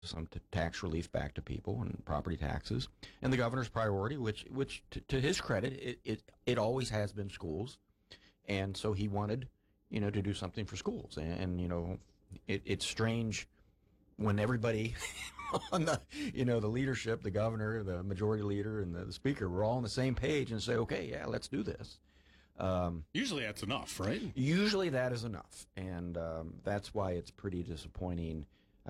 some tax relief back to people and property taxes. And the governor's priority, which to his credit, it always has been schools. And so he wanted, to do something for schools. And it's strange when everybody on the, the leadership, the governor, the majority leader, and the speaker, we're all on the same page and say, okay, yeah, let's do this. Usually that's enough, right? Usually that is enough. And that's why it's pretty disappointing.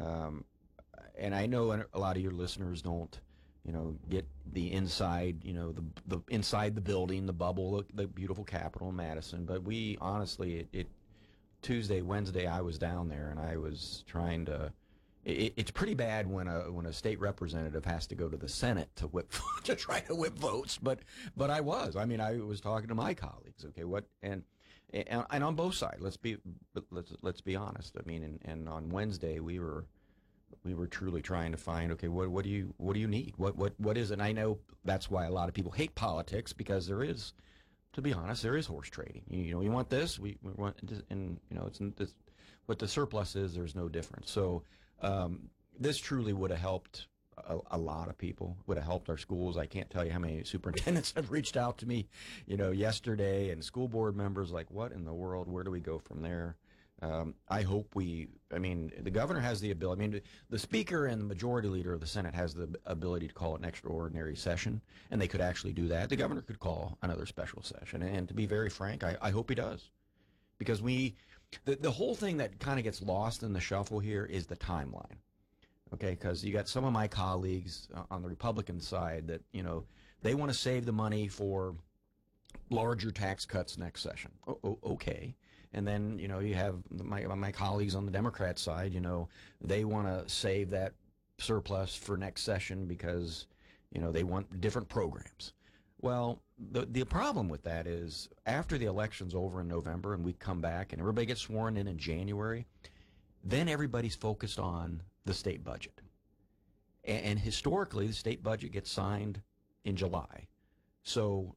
And I know a lot of your listeners don't, get the inside, the inside the building, the bubble, the beautiful Capitol in Madison. But we honestly, Tuesday, Wednesday, I was down there and I was trying to. It's pretty bad when a state representative has to go to the Senate to to try to whip votes. But I was. I mean, I was talking to my colleagues. Okay, and on both sides. Let's be honest. I mean, and on Wednesday we were truly trying to find, okay, what do you need? What is it? And I know that's why a lot of people hate politics, because there is, to be honest, there is horse trading. You want this, we want this, and it's this, what the surplus is. There's no difference. So this truly would have helped a lot of people. Would have helped our schools. I can't tell you how many superintendents have reached out to me, yesterday, and school board members like, what in the world? Where do we go from there? I hope the governor has the ability. I mean, the speaker and the majority leader of the Senate has the ability to call an extraordinary session, and they could actually do that. The governor could call another special session, and to be very frank, I hope he does. Because the whole thing that kind of gets lost in the shuffle here is the timeline. Okay, because you got some of my colleagues on the Republican side that, they want to save the money for larger tax cuts next session. Okay. And then, you have my colleagues on the Democrat side, they want to save that surplus for next session because, they want different programs. Well, the problem with that is after the election's over in November and we come back and everybody gets sworn in January, then everybody's focused on the state budget. And historically, the state budget gets signed in July. So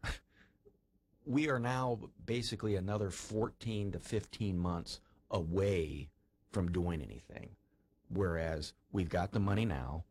we are now basically another 14 to 15 months away from doing anything. Whereas we've got the money now.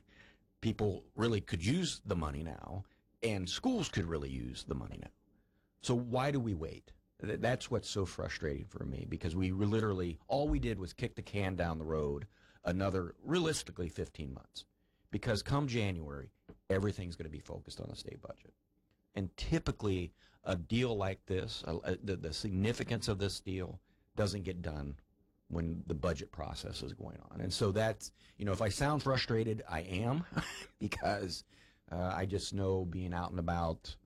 People really could use the money now, and schools could really use the money now. So why do we wait? That's what's so frustrating for me, because we literally, all we did was kick the can down the road another, realistically, 15 months. Because come January, everything's going to be focused on the state budget. And typically, a deal like this, the significance of this deal doesn't get done when the budget process is going on. And so that's, if I sound frustrated, I am, because I just know being out and about,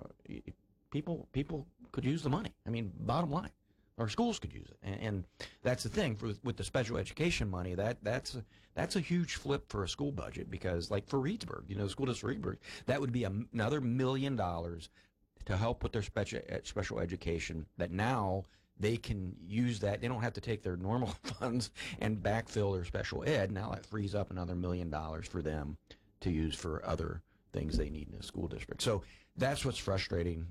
people could use the money. I mean, bottom line, our schools could use it. And that's the thing with the special education money, that's a huge flip for a school budget, because like for Reedsburg, the school district Reedsburg, that would be another $1 million to help with their special education, that now they can use that. They don't have to take their normal funds and backfill their special ed. Now that frees up another $1 million for them to use for other things they need in a school district. So that's what's frustrating.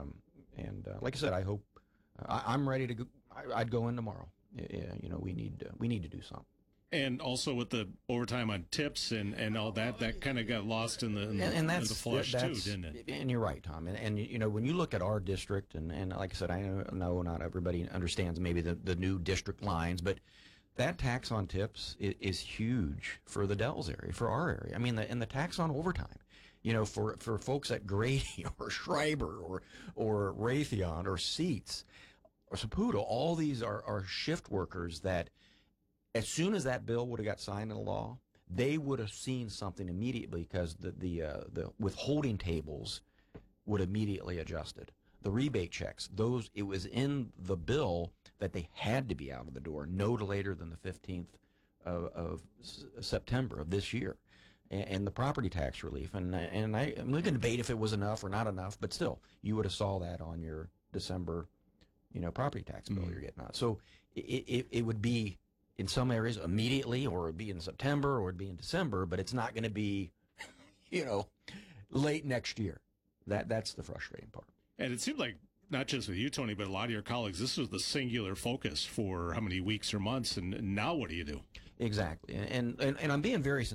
And like I said, I hope I'm ready to go. I'd go in tomorrow. We need to do something. And also with the overtime on tips and all that kind of got lost in the flush too, didn't it? And you're right, Tom. And when you look at our district, and like I said, I know not everybody understands maybe the new district lines, but that tax on tips is huge for the Dells area, for our area. I mean, and the tax on overtime, for folks at Grady or Schreiber or Raytheon or Seats or Saputo, all these are shift workers that, as soon as that bill would have got signed into law, they would have seen something immediately, because the withholding tables would immediately adjusted. The rebate checks, it was in the bill that they had to be out of the door no later than the 15th of September of this year. And the property tax relief. And we can debate if it was enough or not enough, but still, you would have saw that on your December, property tax bill you're getting out. So it would be in some areas immediately, or it would be in September, or it would be in December, but it's not going to be, late next year. That's the frustrating part. And it seemed like, not just with you, Tony, but a lot of your colleagues, this was the singular focus for how many weeks or months, and now what do you do? Exactly, and I'm being very